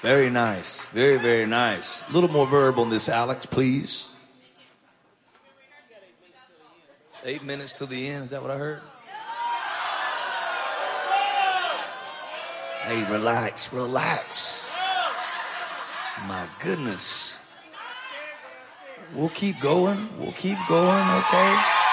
Very nice. Very, very nice. A little more verb on this, Alex, please. 8 minutes to the end. Is that what I heard? Hey, relax, relax. My goodness. We'll keep going. We'll keep going, okay?